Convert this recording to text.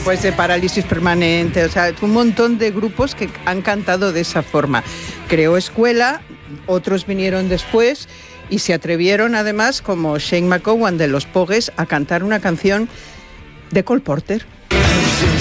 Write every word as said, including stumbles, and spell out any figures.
pues de Parálisis Permanente, o sea, un montón de grupos que han cantado de esa forma. Creó escuela, otros vinieron después y se atrevieron además, como Shane McGowan de los Pogues, a cantar una canción de Cole Porter.